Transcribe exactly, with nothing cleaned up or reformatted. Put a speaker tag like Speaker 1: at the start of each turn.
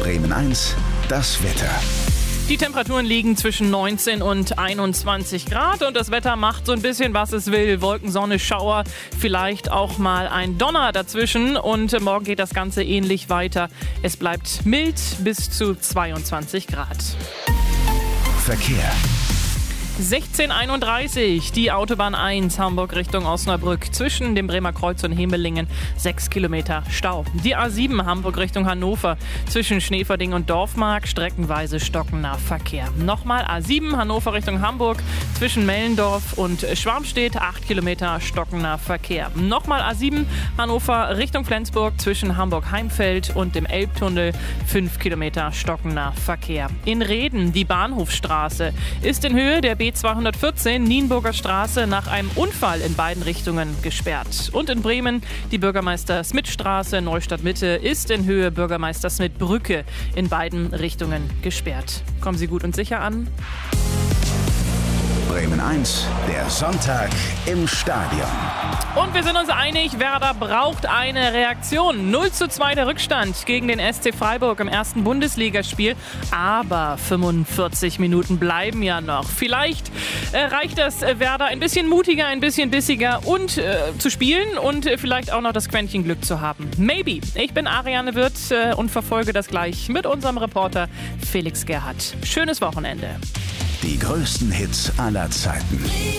Speaker 1: Bremen eins, das Wetter.
Speaker 2: Die Temperaturen liegen zwischen neunzehn und einundzwanzig Grad und das Wetter macht so ein bisschen, was es will. Wolken, Sonne, Schauer, vielleicht auch mal ein Donner dazwischen und morgen geht das Ganze ähnlich weiter. Es bleibt mild bis zu zweiundzwanzig Grad.
Speaker 1: Verkehr.
Speaker 2: sechzehn Uhr einunddreißig, die Autobahn eins, Hamburg Richtung Osnabrück, zwischen dem Bremer Kreuz und Hemelingen, sechs Kilometer Stau. Die A sieben, Hamburg Richtung Hannover, zwischen Schneverding und Dorfmark, streckenweise stockender Verkehr. Nochmal A sieben, Hannover Richtung Hamburg, zwischen Mellendorf und Schwarmstedt, acht Kilometer stockender Verkehr. Nochmal A sieben, Hannover Richtung Flensburg, zwischen Hamburg-Heimfeld und dem Elbtunnel, fünf Kilometer stockender Verkehr. In Reden, die Bahnhofstraße, ist in Höhe der B zweihundertvierzehn Nienburger Straße nach einem Unfall in beiden Richtungen gesperrt. Und in Bremen die Bürgermeister-Schmidt-Straße Neustadt-Mitte ist in Höhe Bürgermeister-Schmidt-Brücke in beiden Richtungen gesperrt. Kommen Sie gut und sicher an.
Speaker 1: Bremen eins, der Sonntag im Stadion.
Speaker 2: Und wir sind uns einig, Werder braucht eine Reaktion. null zu zwei der Rückstand gegen den S C Freiburg im ersten Bundesligaspiel. Aber fünfundvierzig Minuten bleiben ja noch. Vielleicht äh, reicht das äh, Werder ein bisschen mutiger, ein bisschen bissiger und äh, zu spielen und äh, vielleicht auch noch das Quäntchen Glück zu haben. Maybe. Ich bin Ariane Wirth äh, und verfolge das gleich mit unserem Reporter Felix Gerhardt. Schönes Wochenende.
Speaker 1: Die größten Hits aller Zeiten.